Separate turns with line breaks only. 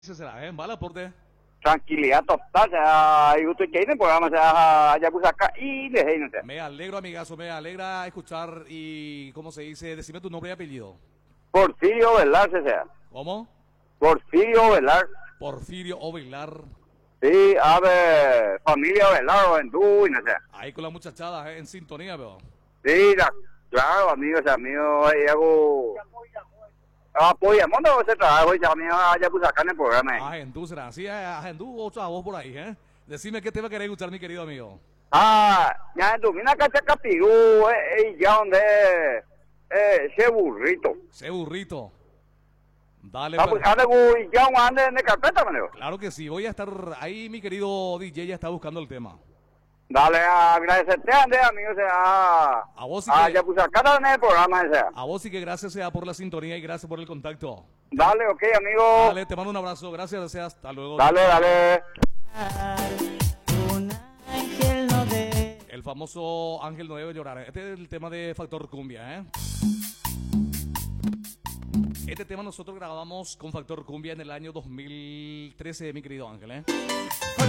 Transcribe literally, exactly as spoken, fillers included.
Ese será, ¿eh? ¿Vale, aporte?
Tranquilidad total, o sea, y usted quiere, pues vamos a Yakuza acá y le no sé.
Me alegro, amigazo, me alegra escuchar y, ¿cómo se dice? Decime tu nombre y apellido.
Porfirio Velar, o sea.
¿Cómo?
Porfirio Velar.
Porfirio Ovelar.
Sí, a ver, familia Velar o Endú, y no sé.
Ahí con la muchachada, ¿eh? En sintonía, veo.
Sí, la, claro, amigos, amigos, ahí hago... Apoyamos ese trabajo y ya me va a Yakuza acá en el programa.
Ah, Endú será. Sí, Endú, otra voz por ahí, ¿eh? Decime qué tema querés escuchar, mi querido amigo.
Ah, ya en Dumina Cacha Capirú, eh, ya donde, eh, ese burrito.
Ese burrito. Dale,
Ah, pues, ande, y ya un ande en la carpeta, manero.
Claro que sí, voy a estar ahí, mi querido D J ya está buscando el tema.
Dale, a agradecerte, ande, amigo, sea,
a vos sí
ah,
que,
ya puse acá en el programa, ese.
A vos sí que gracias sea por la sintonía y gracias por el contacto.
Dale, ok, amigo.
Dale, te mando un abrazo, gracias, sea, hasta luego.
Dale, dale.
Un ángel no debe.
El famoso Ángel no debe llorar. Este es el tema de Factor Cumbia, ¿eh? Este tema nosotros grabamos con Factor Cumbia en el año dos mil trece, mi querido Ángel, ¿eh?